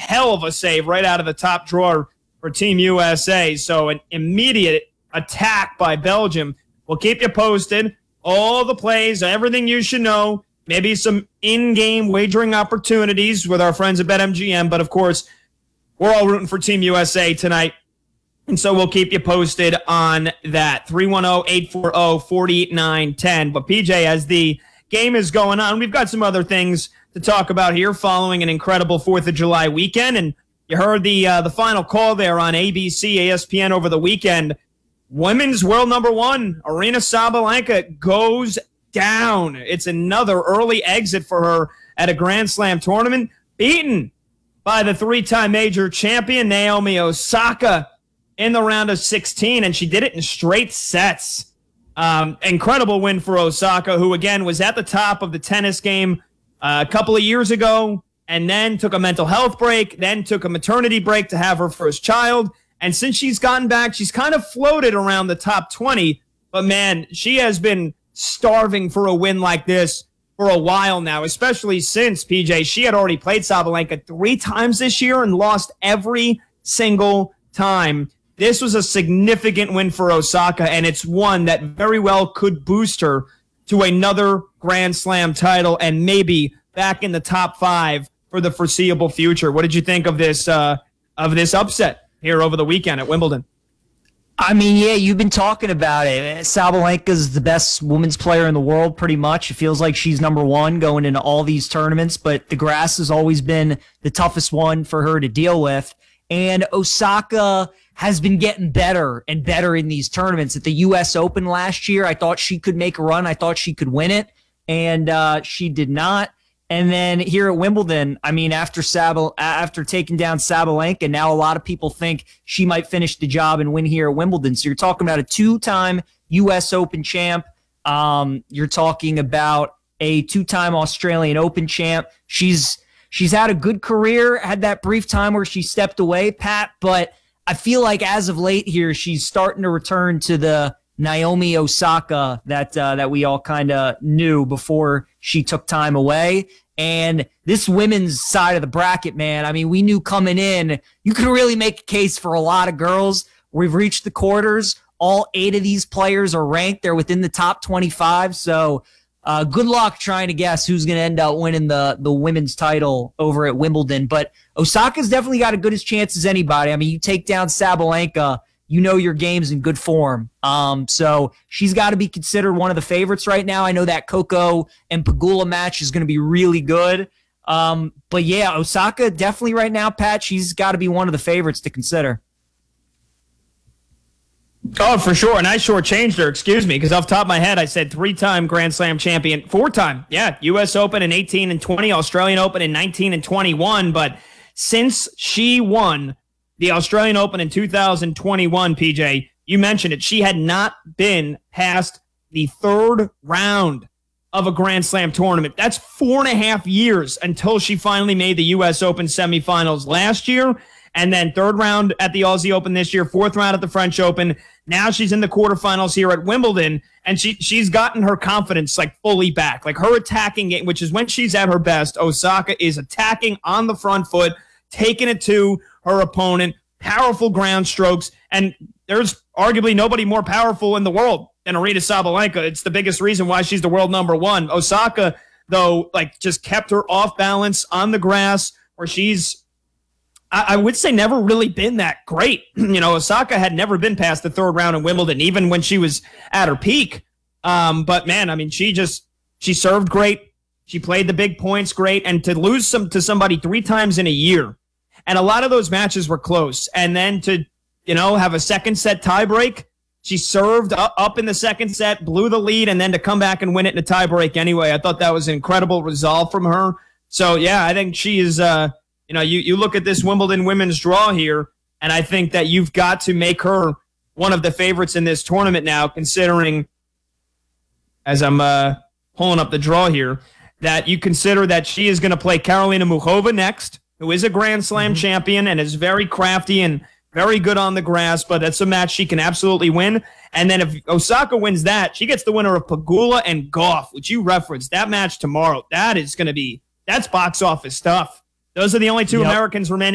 hell of a save right out of the top drawer for Team USA. So an immediate attack by Belgium. We'll keep you posted. All the plays, everything you should know, maybe some in-game wagering opportunities with our friends at BetMGM. But, of course, we're all rooting for Team USA tonight. And so we'll keep you posted on that. 310-840-4910. But, PJ, as the game is going on, we've got some other things to talk about here following an incredible 4th of July weekend. And you heard the final call there on ABC, ESPN over the weekend. Women's world number one, Aryna Sabalenka, goes down. It's another early exit for her at a Grand Slam tournament, beaten by the 3-time major champion, Naomi Osaka, in the round of 16, and she did it in straight sets. Incredible win for Osaka, who, again, was at the top of the tennis game a couple of years ago, and then took a mental health break, then took a maternity break to have her first child. And since she's gotten back, she's kind of floated around the top 20. But, man, she has been starving for a win like this for a while now, especially since, PJ, she had already played Sabalenka 3 times this year and lost every single time. This was a significant win for Osaka, and it's one that very well could boost her to another Grand Slam title and maybe back in the top 5 for the foreseeable future. What did you think of this upset here over the weekend at Wimbledon? I mean, yeah, you've been talking about it. Sabalenka's the best women's player in the world, pretty much. It feels like she's number one going into all these tournaments, but the grass has always been the toughest one for her to deal with. And Osaka has been getting better and better in these tournaments. At the U.S. Open last year, I thought she could make a run. I thought she could win it, and she did not. And then here at Wimbledon, I mean, after taking down Sabalenka, now a lot of people think she might finish the job and win here at Wimbledon. So you're talking about a 2-time U.S. Open champ. You're talking about a 2-time Australian Open champ. She's had a good career, had that brief time where she stepped away, Pat, but I feel like as of late here, she's starting to return to the Naomi Osaka that we all kind of knew before she took time away. And this women's side of the bracket, man, I mean, we knew coming in, you could really make a case for a lot of girls. We've reached the quarters. All 8 of these players are ranked. They're within the top 25. So good luck trying to guess who's going to end up winning the women's title over at Wimbledon. But Osaka's definitely got as good a chance as anybody. I mean, you take down Sabalenka, you know your game's in good form. So she's got to be considered one of the favorites right now. I know that Coco and Pegula match is going to be really good. But yeah, Osaka definitely right now, Pat, she's got to be one of the favorites to consider. Oh, for sure. And I shortchanged her, excuse me, because off the top of my head, I said 3-time Grand Slam champion, 4-time. Yeah, U.S. Open in 18 and 20, Australian Open in 19 and 21. But since she won the Australian Open in 2021, PJ, you mentioned it, she had not been past the 3rd round of a Grand Slam tournament. That's 4.5 years until she finally made the U.S. Open semifinals last year. And then 3rd round at the Aussie Open this year, 4th round at the French Open. Now she's in the quarterfinals here at Wimbledon, and she's gotten her confidence like fully back. Like her attacking game, which is when she's at her best, Osaka is attacking on the front foot, taking it to her opponent, powerful ground strokes, and there's arguably nobody more powerful in the world than Aryna Sabalenka. It's the biggest reason why she's the world number one. Osaka, though, like just kept her off balance on the grass, where she's, I would say, never really been that great. You know, Osaka had never been past the 3rd round in Wimbledon, even when she was at her peak. But man, I mean, she served great. She played the big points great, and to lose to somebody 3 times in a year, and a lot of those matches were close, and then to, you know, have a second set tiebreak. She served up in the second set, blew the lead, and then to come back and win it in a tiebreak anyway. I thought that was an incredible resolve from her. So yeah, I think she is. You know, you look at this Wimbledon women's draw here, and I think that you've got to make her one of the favorites in this tournament now, considering, as I'm pulling up the draw here, that you consider that she is going to play Karolina Muchova next, who is a Grand Slam champion and is very crafty and very good on the grass, but that's a match she can absolutely win. And then if Osaka wins that, she gets the winner of Pegula and Goff, which you referenced. That match tomorrow, that's box office stuff. Those are the only 2 Americans remaining